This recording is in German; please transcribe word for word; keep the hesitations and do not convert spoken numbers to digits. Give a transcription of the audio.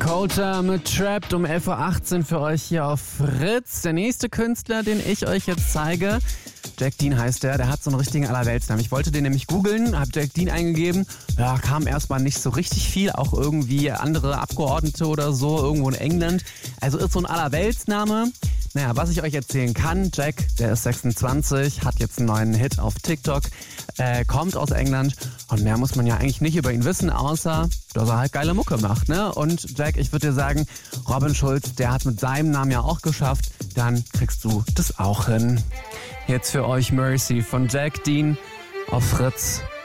Coulter mit Trapped um elf Uhr achtzehn für euch hier auf Fritz. Der nächste Künstler, den ich euch jetzt zeige, Jack Dean heißt der, der hat so einen richtigen Allerweltsnamen. Ich wollte den nämlich googeln, habe Jack Dean eingegeben, ja, kam erstmal nicht so richtig viel, auch irgendwie andere Abgeordnete oder so, irgendwo in England. Also ist so ein Allerweltsname. Naja, was ich euch erzählen kann, Jack, der ist sechsundzwanzig, hat jetzt einen neuen Hit auf TikTok, äh, kommt aus England und mehr muss man ja eigentlich nicht über ihn wissen, außer, dass er halt geile Mucke macht, ne? Und Jack, ich würde dir sagen, Robin Schulz, der hat mit seinem Namen ja auch geschafft, dann kriegst du das auch hin. Jetzt für euch Mercy von Jack Dean auf Fritz.